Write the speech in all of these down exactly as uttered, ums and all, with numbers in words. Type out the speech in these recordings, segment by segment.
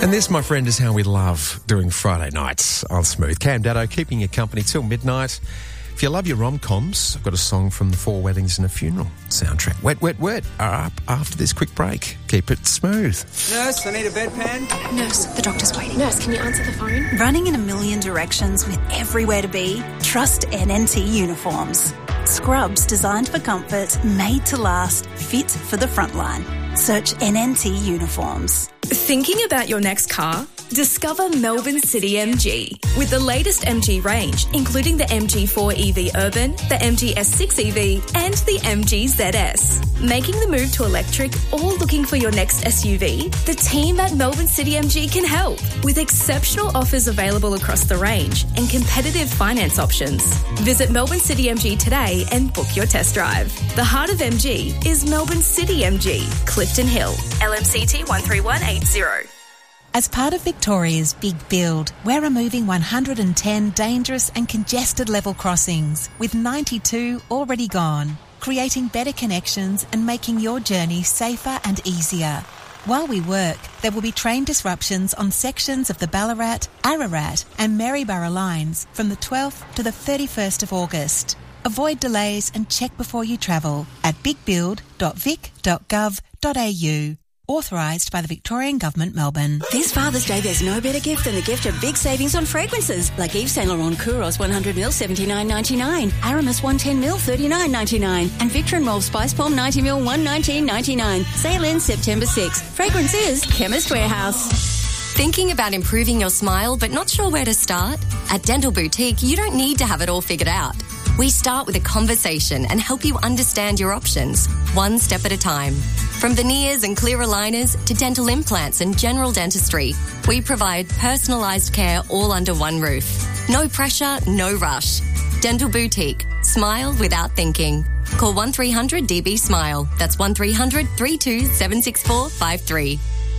And this, my friend, is how we love doing Friday nights on Smooth. Cam Daddo keeping you company till midnight. If you love your rom-coms, I've got a song from the Four Weddings and a Funeral soundtrack. Wet, Wet, Wet are up after this quick break. Keep it smooth. Nurse, I need a bedpan. Nurse, the doctor's waiting. Nurse, can you answer the phone? Running in a million directions with everywhere to be? Trust N N T Uniforms. Scrubs designed for comfort, made to last, fit for the front line. Search N N T Uniforms. Thinking about your next car? Discover Melbourne City M G. With the latest M G range, including the M G four E V Urban, the M G S six E V and the M G Z S. Making the move to electric or looking for your next S U V? The team at Melbourne City M G can help with exceptional offers available across the range and competitive finance options. Visit Melbourne City M G today and book your test drive. The heart of M G is Melbourne City M G, Clifton Hill, L M C T one three one eight zero. As part of Victoria's Big Build, we're removing one hundred ten dangerous and congested level crossings, with ninety-two already gone, creating better connections and making your journey safer and easier. While we work, there will be train disruptions on sections of the Ballarat, Ararat and Maryborough lines from the twelfth to the thirty-first of August. Avoid delays and check before you travel at big build dot vic dot gov dot a u. Authorised by the Victorian Government, Melbourne. This Father's Day, there's no better gift than the gift of big savings on fragrances, like Yves Saint Laurent Kouros one hundred milliliters seventy-nine ninety-nine, Aramis one hundred ten milliliters thirty-nine ninety-nine, and Victor and Rolf Spice Palm ninety milliliters one nineteen ninety-nine. Sale ends September sixth. Fragrance is Chemist Warehouse. Thinking about improving your smile but not sure where to start? At Dental Boutique, you don't need to have it all figured out. We start with a conversation and help you understand your options, one step at a time. From veneers and clear aligners to dental implants and general dentistry, we provide personalised care all under one roof. No pressure, no rush. Dental Boutique. Smile without thinking. Call one three hundred D B SMILE. That's one three hundred three two seven six four five three.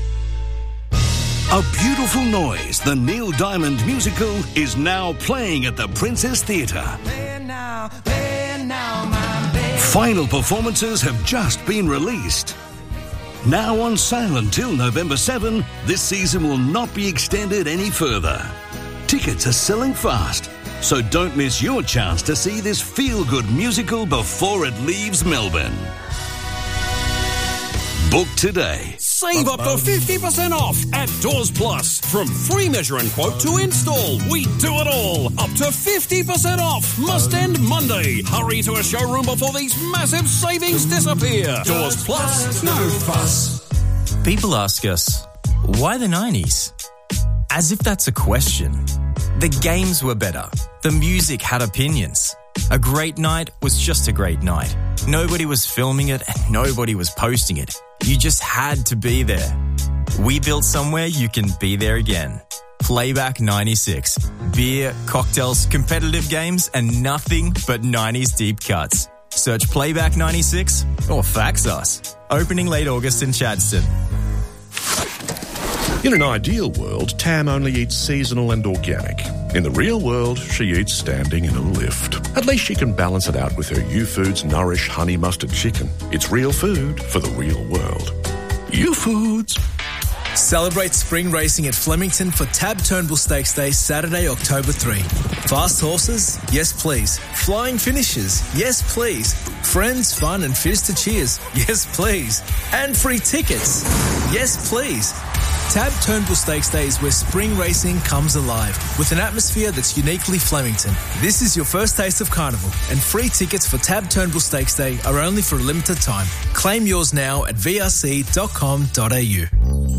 A Beautiful Noise, the Neil Diamond musical, is now playing at the Princess Theatre. Final performances have just been released. Now on sale until November seventh, this season will not be extended any further. Tickets are selling fast, so don't miss your chance to see this feel-good musical before it leaves Melbourne. Book today. Save up to fifty percent off at Doors Plus. From free measure and quote to install, we do it all. Up to fifty percent off. Must end Monday. Hurry to a showroom before these massive savings disappear. Doors Plus, no fuss. People ask us, why the nineties? As if that's a question. The games were better. The music had opinions. A great night was just a great night. Nobody was filming it and nobody was posting it. You just had to be there. We built somewhere you can be there again. Playback ninety-six. Beer, cocktails, competitive games, and nothing but nineties deep cuts. Search Playback ninety-six or fax us. Opening late August in Chadstone. In an ideal world, Tam only eats seasonal and organic. In the real world, she eats standing in a lift. At least she can balance it out with her U-Foods Nourish Honey Mustard Chicken. It's real food for the real world. U-Foods. Celebrate spring racing at Flemington for Tab Turnbull Stakes Day, Saturday, October third. Fast horses? Yes, please. Flying finishes? Yes, please. Friends, fun and fizz to cheers? Yes, please. And free tickets? Yes, please. Tab Turnbull Stakes Day is where spring racing comes alive with an atmosphere that's uniquely Flemington. This is your first taste of carnival, and free tickets for Tab Turnbull Stakes Day are only for a limited time. Claim yours now at v r c dot com dot a u.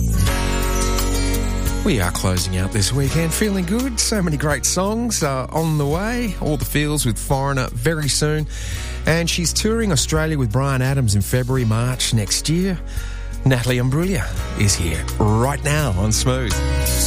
We are closing out this weekend feeling good. So many great songs uh, on the way. All the feels with Foreigner very soon. And she's touring Australia with Bryan Adams in February, March next year. Natalie Imbruglia is here right now on Smooth.